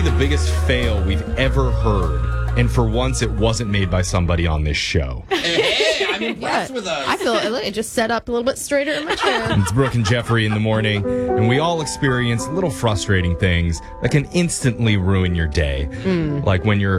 the biggest fail we've ever heard. And for once, it wasn't made by somebody on this show. Hey, I'm impressed with us. I feel it just set up a little bit straighter in my chair. It's Brooke and Jeffrey in the morning, and we all experience little frustrating things that can instantly ruin your day. Like when you're